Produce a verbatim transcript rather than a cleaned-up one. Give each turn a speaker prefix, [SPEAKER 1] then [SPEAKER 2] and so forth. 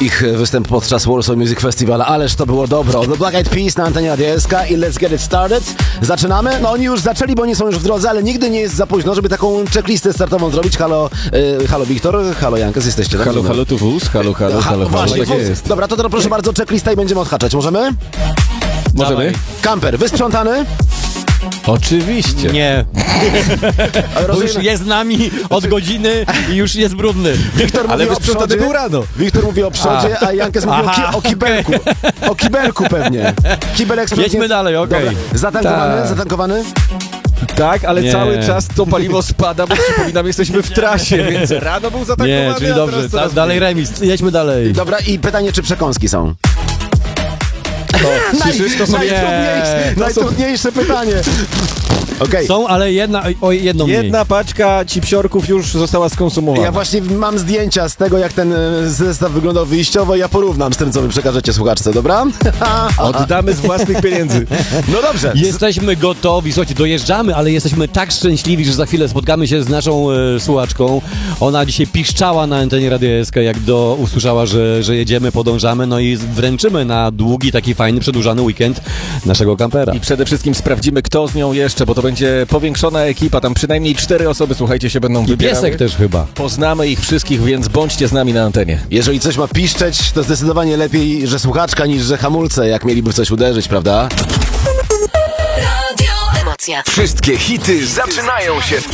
[SPEAKER 1] ich występ podczas Warsaw Music Festival, ależ to było dobro. The Black Eyed Peas na antenie Radia S K i Let's Get It Started. Zaczynamy? No oni już zaczęli, bo oni są już w drodze, ale nigdy nie jest za późno, żeby taką checklistę startową zrobić. Halo, yy, halo Wiktor, halo Jankes, jesteście, tak?
[SPEAKER 2] Halo, halo, tu wóz, halo, halo,
[SPEAKER 1] Ha,
[SPEAKER 2] halo,
[SPEAKER 1] właśnie,
[SPEAKER 2] halo, tak
[SPEAKER 1] wóz.
[SPEAKER 2] jest.
[SPEAKER 1] Dobra, to teraz proszę bardzo, checklista i będziemy odhaczać. Możemy?
[SPEAKER 2] Możemy?
[SPEAKER 1] Kamper, wysprzątany?
[SPEAKER 2] Oczywiście.
[SPEAKER 3] Nie, bo
[SPEAKER 1] Rozumiem,
[SPEAKER 3] już jest z nami od godziny i już jest brudny.
[SPEAKER 1] Wiktor
[SPEAKER 2] Ale
[SPEAKER 1] mówi o
[SPEAKER 2] wysprzątany
[SPEAKER 1] przodzie,
[SPEAKER 2] był rano.
[SPEAKER 1] Wiktor mówi o przodzie, a, a Jankes mówi o, ki-
[SPEAKER 3] Aha,
[SPEAKER 1] o kibelku. O kibelku pewnie. Kibelek sprzątnie-
[SPEAKER 3] Jedźmy dalej, okej.
[SPEAKER 1] Dobra. Zatankowany?
[SPEAKER 2] Tak.
[SPEAKER 1] Zatankowany?
[SPEAKER 2] Tak, ale
[SPEAKER 3] Nie.
[SPEAKER 2] cały czas to paliwo spada, bo przypominam, jesteśmy w trasie, więc rano był zatankowany,
[SPEAKER 3] Nie, czyli
[SPEAKER 2] a
[SPEAKER 3] dobrze,
[SPEAKER 2] teraz
[SPEAKER 3] da,
[SPEAKER 2] coraz
[SPEAKER 3] dalej remis, jedźmy dalej.
[SPEAKER 1] Dobra, i pytanie, czy przekąski są?
[SPEAKER 2] mniej. Słyszysz, to są...
[SPEAKER 1] Najtrudniejsze,
[SPEAKER 2] to są-
[SPEAKER 1] najtrudniejsze pytanie. Okej.
[SPEAKER 3] Są, ale jedna, o jedną mniej.
[SPEAKER 2] Jedna paczka cipsiorków już została skonsumowana.
[SPEAKER 1] Ja właśnie mam zdjęcia z tego, jak ten e, zestaw wyglądał wyjściowo i ja porównam z tym, co wy przekażecie słuchaczce, dobra?
[SPEAKER 2] Oddamy z własnych pieniędzy.
[SPEAKER 1] No dobrze.
[SPEAKER 3] Jesteśmy gotowi, słuchajcie, dojeżdżamy, ale jesteśmy tak szczęśliwi, że za chwilę spotkamy się z naszą e, słuchaczką. Ona dzisiaj piszczała na antenie Radia S K, jak do, usłyszała, że, że jedziemy, podążamy, no i wręczymy na długi, taki fajny, przedłużany weekend naszego kampera.
[SPEAKER 2] I przede wszystkim sprawdzimy, kto z nią jeszcze, bo to będzie powiększona ekipa, tam przynajmniej cztery osoby, słuchajcie, się będą
[SPEAKER 3] I
[SPEAKER 2] wybierały.
[SPEAKER 3] piesek też chyba.
[SPEAKER 2] Poznamy ich wszystkich, więc bądźcie z nami na antenie.
[SPEAKER 1] Jeżeli coś ma piszczeć, to zdecydowanie lepiej, że słuchaczka, niż że hamulce, jak mieliby w coś uderzyć, prawda?
[SPEAKER 4] Radio Emocja.
[SPEAKER 5] Wszystkie hity zaczynają się w